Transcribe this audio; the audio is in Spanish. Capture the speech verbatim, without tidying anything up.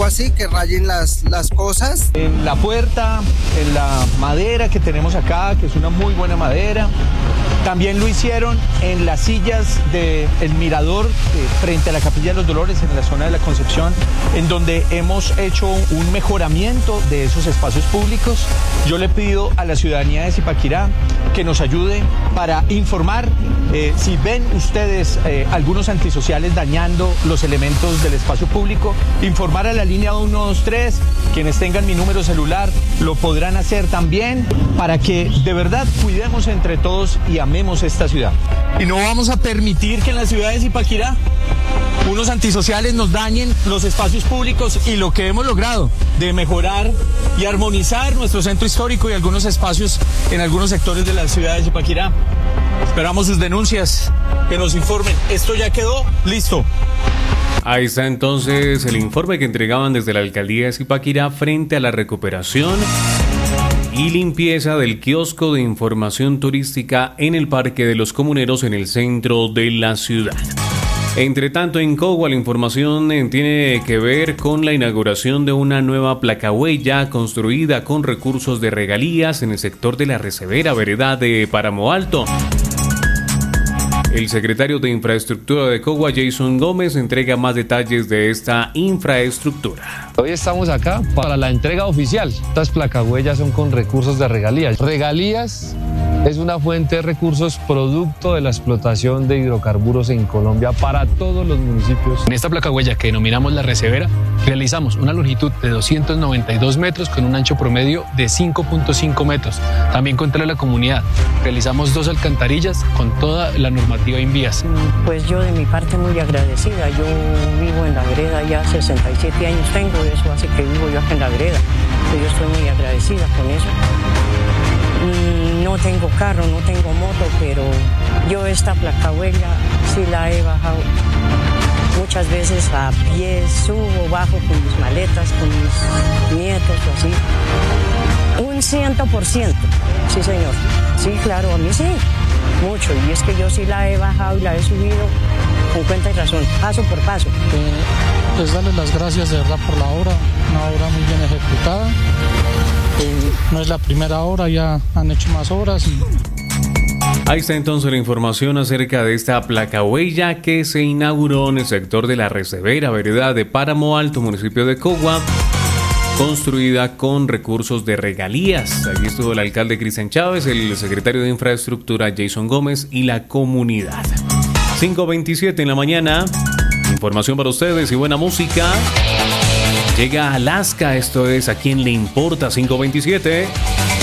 así, que rayen las, las cosas. En la puerta, en la madera que tenemos acá, que es una muy buena madera. También lo hicieron en las sillas del mirador eh, frente a la Capilla de los Dolores, en la zona de la Concepción, en donde hemos hecho un mejoramiento de esos espacios públicos. Yo le pido a la ciudadanía de Zipaquirá que nos ayude para informar eh, si ven ustedes eh, algunos antisociales dañando los elementos del espacio público, informar a la línea uno dos tres, quienes tengan mi número celular lo podrán hacer también, para que de verdad cuidemos entre todos y amemos esta ciudad. Y no vamos a permitir que en la ciudad de Zipaquirá unos antisociales nos dañen los espacios públicos y lo que hemos logrado de mejorar y armonizar nuestro centro histórico y algunos espacios en algunos sectores de la ciudad de Zipaquirá. Esperamos sus denuncias, que nos informen. Esto ya quedó listo. Ahí está entonces el informe que entregaban desde la alcaldía de Zipaquirá frente a la recuperación y limpieza del kiosco de información turística en el Parque de los Comuneros en el centro de la ciudad. Entre tanto, en Cogua la información tiene que ver con la inauguración de una nueva placahuella construida con recursos de regalías en el sector de la Recevera, vereda de Páramo Alto. El secretario de Infraestructura de Cogua, Jason Gómez, entrega más detalles de esta infraestructura. Hoy estamos acá para la entrega oficial. Estas placahuellas son con recursos de regalías. Regalías es una fuente de recursos producto de la explotación de hidrocarburos en Colombia para todos los municipios. En esta placahuella, que denominamos la Recevera, realizamos una longitud de doscientos noventa y dos metros con un ancho promedio de cinco punto cinco metros. También contra la comunidad. Realizamos dos alcantarillas con toda la normativa en vías. Pues yo de mi parte muy agradecida. Yo vivo en la vereda, ya sesenta y siete años tengo, eso hace que vivo yo acá en la vereda. Yo estoy muy agradecida con eso. No tengo carro, no tengo moto, pero yo esta placahuella sí la he bajado muchas veces a pie, subo, bajo con mis maletas, con mis nietos o así. Un ciento por ciento, sí señor. Sí, claro, a mí sí, mucho. Y es que yo sí la he bajado y la he subido con cuenta y razón, paso por paso. Eh, pues darles las gracias de verdad por la obra, una obra muy bien ejecutada. Eh, no es la primera obra, ya han hecho más obras. Y... Ahí está entonces la información acerca de esta placahuella que se inauguró en el sector de la Recevera, vereda de Páramo Alto, municipio de Cogua, construida con recursos de regalías. Allí estuvo el alcalde Cristian Chávez, el secretario de Infraestructura Jason Gómez y la comunidad. cinco veintisiete en la mañana, información para ustedes y buena música. Llega Alaska, esto es A Quién Le Importa, cinco veintisiete.